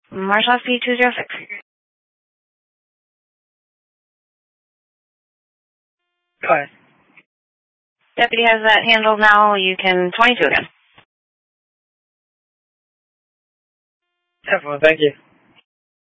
Marshall SP206. Go ahead. Deputy has that handled now. You can 22 again. Definitely, thank you.